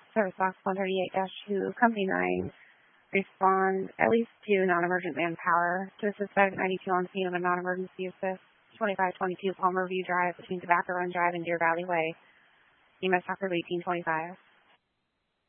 Service Box 138-2, Company 9, respond at least to non-emergent manpower to assist Medic 92 on scene of a non-emergency assist. 2522 Palmer View Drive between Tobacco Run Drive and Deer Valley Way. EMS Doctor 1825.